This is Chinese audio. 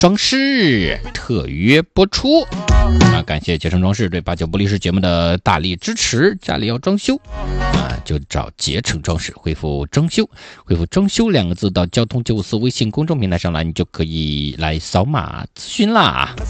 装饰特约播出感谢捷成装饰对八九不离十节目的大力支持。家里要装修就找捷成装饰，回复装修2个字到交通954微信公众平台上来，你就可以来扫码咨询啦。